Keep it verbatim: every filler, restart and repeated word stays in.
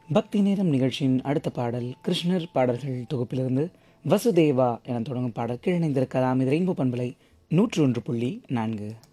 பக்தி நேரம் நிகழ்ச்சியின் அடுத்த பாடல் கிருஷ்ணர் பாடல்கள் தொகுப்பிலிருந்து வசுதேவா என தொடங்கும் பாடல் கீழிணைந்திருக்கலாம். இது ரெயின்போ பண்பலை நூற்று ஒன்று புள்ளி நான்கு.